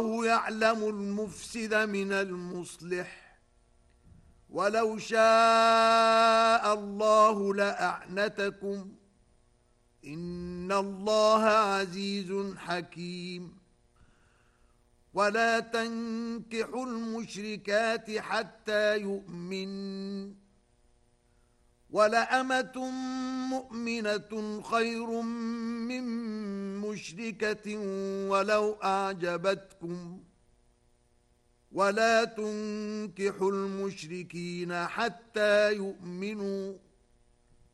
يعلم المفسد من المصلح ولو شاء الله لأعنتكم إن الله عزيز حكيم ولا تنكحوا المشركات حتى يؤمنوا ولأمة مؤمنة خير من مشركة ولو أعجبتكم ولا تنكحوا المشركين حتى يؤمنوا